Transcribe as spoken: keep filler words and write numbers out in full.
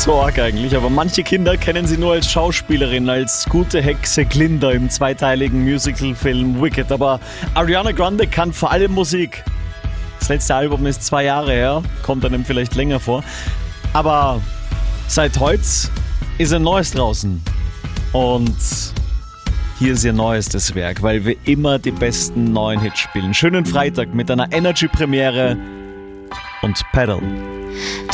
so arg eigentlich, aber manche Kinder kennen sie nur als Schauspielerin, als gute Hexe Glinda im zweiteiligen Musical-Film Wicked. Aber Ariana Grande kann vor allem Musik. Das letzte Album ist zwei Jahre her, kommt einem vielleicht länger vor. Aber seit heute ist ein neues draußen. Und hier ist ihr neuestes Werk, weil wir immer die besten neuen Hits spielen. Schönen Freitag mit einer Energy-Premiere und Pedal.